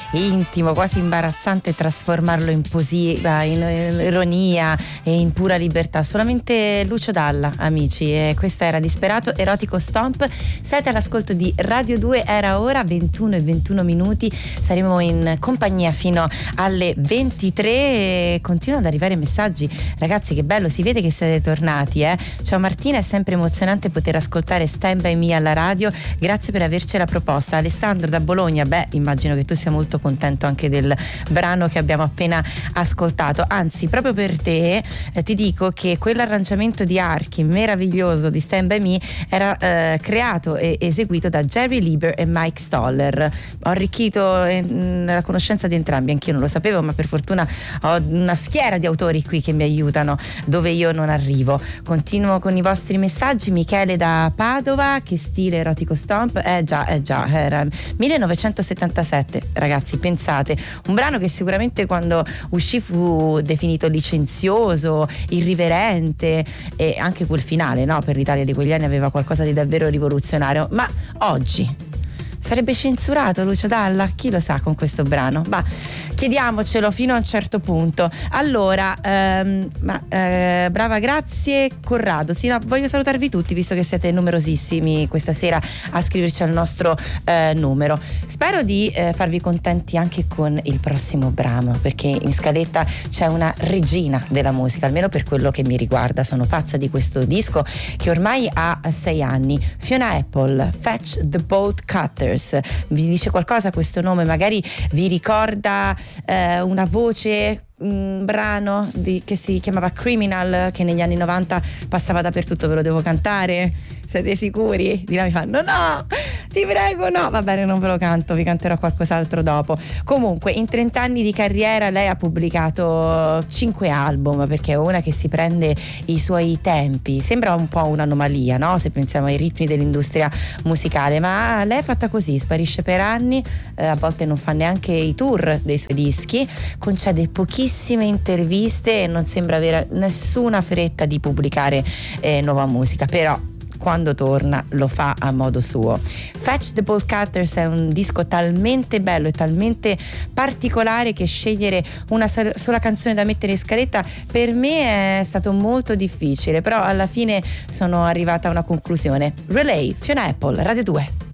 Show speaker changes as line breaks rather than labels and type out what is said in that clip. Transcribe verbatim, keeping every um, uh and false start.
intimo, quasi imbarazzante trasformarlo in poesia, in, in ironia e in pura libertà. Solamente Lucio Dalla, amici, e questa era Disperato Erotico Stomp. Siete all'ascolto di Radio due, era ora ventuno e ventuno minuti, saremo in compagnia fino alle ventitré e continuano ad arrivare messaggi. Ragazzi, che bello, si vede che siete tornati, eh? Ciao Martina, è sempre emozionante poter ascoltare Stand By Me alla radio, grazie per avercela proposta. Alessandro da Bologna, beh, immagino che tu sia molto contento anche del brano che abbiamo appena ascoltato, anzi proprio per te eh, ti dico che quell'arrangiamento di archi meraviglioso di Stand By Me era eh, creato e eseguito da Jerry Lieber e Mike Stoller. Ho arricchito eh, la conoscenza di entrambi, anch'io non lo sapevo, ma per fortuna ho una schiera di autori qui che mi aiutano dove io non arrivo. Continuo con i vostri messaggi. Michele da Padova, che stile Erotico Stomp, eh già, eh già, era millenovecentosettantasette, ragazzi, pensate, un brano che sicuramente quando uscì fu definito licenzioso, irriverente, e anche quel finale, no, per l'Italia di quegli anni aveva qualcosa di davvero rivoluzionario. Ma oggi sarebbe censurato Lucio Dalla? Chi lo sa con questo brano? Ma chiediamocelo fino a un certo punto. Allora, ehm, ma, eh, brava, grazie Corrado. Sì, no, voglio salutarvi tutti, visto che siete numerosissimi questa sera a scriverci al nostro eh, numero. Spero di eh, farvi contenti anche con il prossimo brano, perché in scaletta c'è una regina della musica, almeno per quello che mi riguarda. Sono pazza di questo disco che ormai ha sei anni. Fiona Apple, Fetch the Bolt Cutters. Vi dice qualcosa questo nome? Magari vi ricorda eh, una voce, un brano di, che si chiamava Criminal, che negli anni novanta passava dappertutto. Ve lo devo cantare? Siete sicuri? Di là mi fanno no, ti prego no, va bene, non ve lo canto, vi canterò qualcos'altro dopo. Comunque in trenta anni di carriera lei ha pubblicato cinque album, perché è una che si prende i suoi tempi. Sembra un po' un'anomalia, no? Se pensiamo ai ritmi dell'industria musicale, ma lei è fatta così, sparisce per anni, eh, a volte non fa neanche i tour dei suoi dischi, concede pochissime interviste e non sembra avere nessuna fretta di pubblicare eh, nuova musica, però quando torna lo fa a modo suo. Fetch the Bolt Cutters è un disco talmente bello e talmente particolare che scegliere una sola canzone da mettere in scaletta per me è stato molto difficile, però alla fine sono arrivata a una conclusione. Relay, Fiona Apple, Radio due.